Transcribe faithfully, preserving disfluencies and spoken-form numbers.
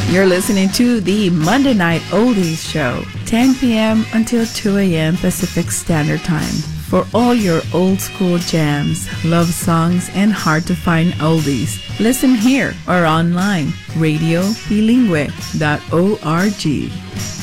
You're listening to the Monday Night Oldies Show, ten p.m. until two a.m. Pacific Standard Time. For all your old school jams, love songs, and hard-to-find oldies, listen here or online, radio bilingüe dot org.